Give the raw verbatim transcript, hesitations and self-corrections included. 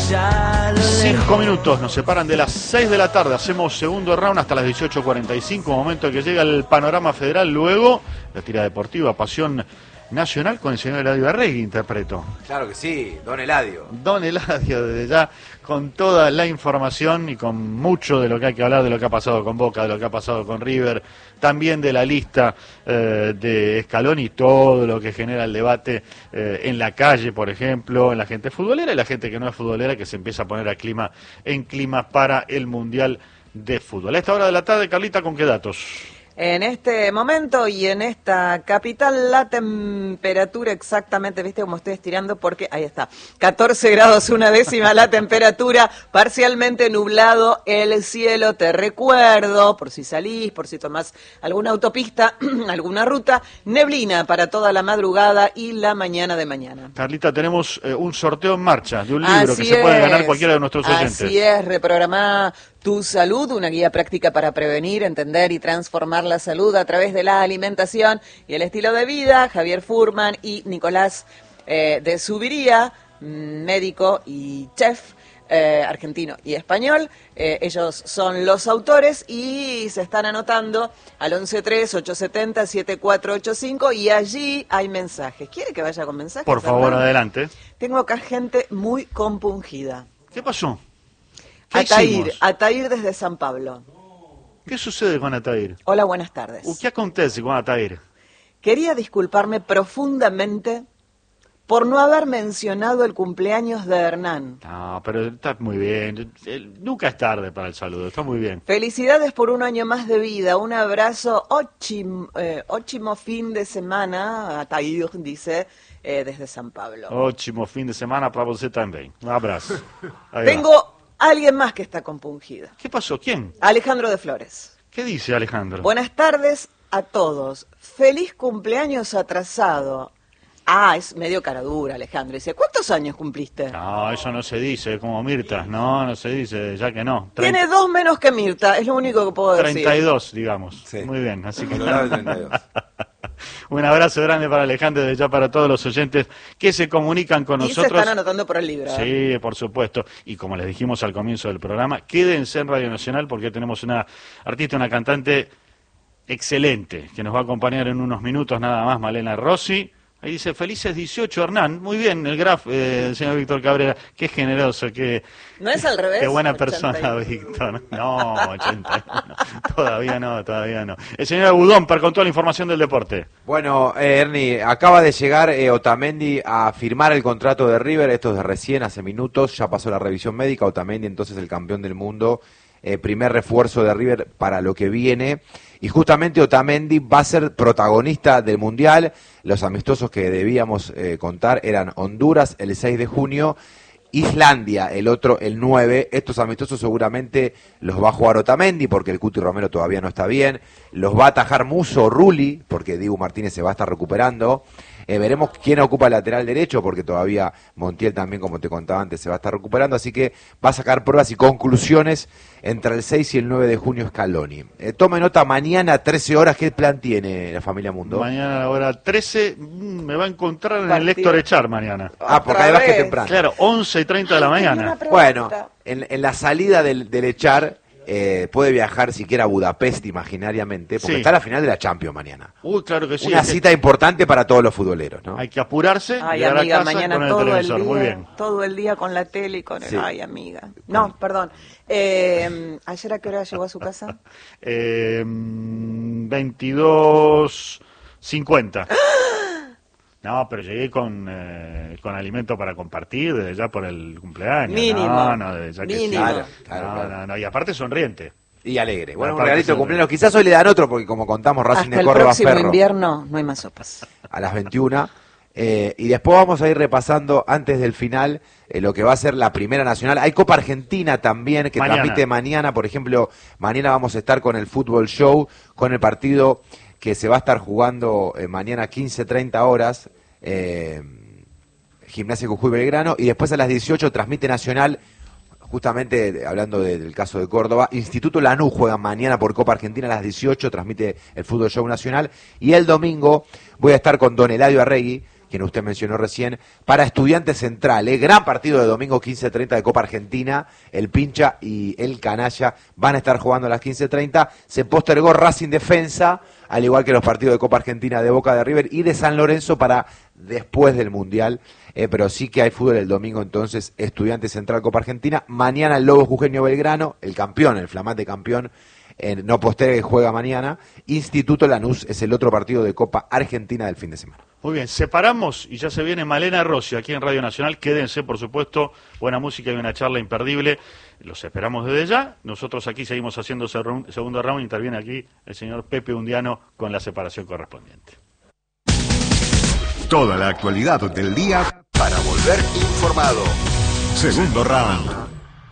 Cinco minutos nos separan de las seis de la tarde. Hacemos segundo round hasta las dieciocho cuarenta y cinco, momento en que llega el panorama federal. Luego la tira deportiva, Pasión Nacional, con el señor Eladio Arregui, interpreto. Claro que sí, don Eladio. Don Eladio, desde ya, con toda la información y con mucho de lo que hay que hablar, de lo que ha pasado con Boca, de lo que ha pasado con River, también de la lista eh, de Scaloni y todo lo que genera el debate eh, en la calle, por ejemplo, en la gente futbolera y la gente que no es futbolera, que se empieza a poner a clima en clima para el Mundial de Fútbol. A esta hora de la tarde, Carlita, ¿con qué datos? En este momento y en esta capital, la temperatura exactamente, viste cómo estoy estirando, porque ahí está, catorce grados una décima la temperatura, parcialmente nublado el cielo. Te recuerdo, por si salís, por si tomás alguna autopista, alguna ruta, neblina para toda la madrugada y la mañana de mañana. Carlita, tenemos eh, un sorteo en marcha de un libro Así que se es, puede ganar cualquiera de nuestros oyentes. Así es, reprogramá tu salud, una guía práctica para prevenir, entender y transformar la salud a través de la alimentación y el estilo de vida. Javier Furman y Nicolás eh, de Subiría, médico y chef eh, argentino y español. Eh, ellos son los autores y se están anotando al once tres, ocho siete cero, siete cuatro ocho cinco y allí hay mensajes. ¿Quiere que vaya con mensajes? Por favor, Fernando? adelante. Tengo acá gente muy compungida. ¿Qué pasó? ¿Qué Atair, hicimos? Atair desde San Pablo. ¿Qué sucede con Atair? Hola, buenas tardes. ¿Qué acontece con Atair? Quería disculparme profundamente por no haber mencionado el cumpleaños de Hernán. No, pero está muy bien. Nunca es tarde para el saludo, está muy bien. Felicidades por un año más de vida. Un abrazo, óchimo, eh, óchimo fin de semana. Atair dice eh, desde San Pablo. Ótimo fin de semana para usted también. Un abrazo. Ahí Tengo va. alguien más que está compungida. ¿Qué pasó? ¿Quién? Alejandro de Flores. ¿Qué dice Alejandro? Buenas tardes a todos. Feliz cumpleaños atrasado. Ah, es medio caradura, Alejandro. Dice, ¿cuántos años cumpliste? No, eso no se dice, como Mirta. No, no se dice, ya que no. Tiene dos menos que Mirta, es lo único que puedo decir. treinta y dos, digamos. Sí. Muy bien, así que... Colorado de treinta y dos. Un abrazo grande para Alejandro, desde ya para todos los oyentes que se comunican con Y nosotros. se están anotando por el libro. ¿eh? Sí, por supuesto. Y como les dijimos al comienzo del programa, quédense en Radio Nacional porque tenemos una artista, una cantante excelente que nos va a acompañar en unos minutos nada más, Malena Rossi. Ahí dice, felices dieciocho, Hernán. Muy bien, el graf, eh, el señor Víctor Cabrera. Qué generoso, qué... ¿No es al revés? Qué buena ochenta persona, y uno. Víctor. No, ochenta y uno. Todavía no, todavía no. El señor Abudón, con toda la información del deporte. Bueno, eh, Ernie, acaba de llegar eh, Otamendi a firmar el contrato de River, esto es de recién, hace minutos, ya pasó la revisión médica, Otamendi entonces el campeón del mundo, eh, primer refuerzo de River para lo que viene, y justamente Otamendi va a ser protagonista del Mundial. Los amistosos que debíamos eh, contar eran Honduras el seis de junio, Islandia el otro el nueve. Estos amistosos seguramente los va a jugar Otamendi porque el Cuti Romero todavía no está bien, los va a atajar Musso Rulli porque Dibu Martínez se va a estar recuperando. Eh, veremos quién ocupa el lateral derecho, porque todavía Montiel también, como te contaba antes, se va a estar recuperando, así que va a sacar pruebas y conclusiones entre el seis y el nueve de junio Scaloni. Eh, tome nota, mañana trece horas, ¿qué plan tiene la familia Mundo? Mañana a la hora trece mmm, me va a encontrar en Partido. el Héctor Echar mañana. Ah, porque Otra hay básquet vez. temprano. Claro, once y treinta de la mañana. Bueno, en, en la salida del, del Echar eh, puede viajar siquiera a Budapest imaginariamente, porque Sí. está la final de la Champions mañana. Uy, claro que sí. Una es que cita importante para todos los futboleros, ¿no? Hay que apurarse, Ay, llegar amiga, a casa mañana con el todo el televisor. día, Muy bien. todo el día con la tele y con el... Sí. Ay, amiga. No, perdón. Eh, ¿Ayer a qué hora llegó a su casa? Eh, veintidós cincuenta. No, pero llegué con, eh, con alimento para compartir desde ya por el cumpleaños. Mínimo. No, no, desde ya que sí. Mínimo. Claro, claro, no, claro. no, no, y aparte sonriente. Y alegre. Bueno, un Aparte regalito de son- cumpleaños. Quizás hoy le dan otro, porque como contamos, Racing Hasta de el Córdoba próximo Ferro invierno no hay más sopas. a las veintiuna. Eh, y después vamos a ir repasando antes del final eh, lo que va a ser la Primera Nacional. Hay Copa Argentina también que Mañana. transmite mañana. Por ejemplo, mañana vamos a estar con el Fútbol Show, con el partido que se va a estar jugando eh, mañana quince treinta horas. Eh, Gimnasia Jujuy Belgrano. Y después a las dieciocho transmite Nacional. Justamente hablando de, del caso de Córdoba, Instituto Lanús juega mañana por Copa Argentina a las dieciocho, transmite el Fútbol Show Nacional. Y el domingo voy a estar con don Eladio Arregui, quien usted mencionó recién, para Estudiantes Central. ¿eh? Gran partido de domingo quince treinta de Copa Argentina. El Pincha y el Canalla van a estar jugando a las quince treinta. Se postergó Racing Defensa, al igual que los partidos de Copa Argentina de Boca, de River y de San Lorenzo para después del Mundial. Eh, pero sí que hay fútbol el domingo, entonces, Estudiantes Central, Copa Argentina. Mañana el Lobo Jujeño Belgrano, el campeón, el flamante campeón, eh, no posterga y juega mañana. Instituto Lanús es el otro partido de Copa Argentina del fin de semana. Muy bien, separamos y ya se viene Malena Rossi aquí en Radio Nacional. Quédense, por supuesto, buena música y una charla imperdible. Los esperamos desde ya. Nosotros aquí seguimos haciendo segundo round. Interviene aquí el señor Pepe Undiano con la separación correspondiente. Toda la actualidad del día para volver informado. Segundo round.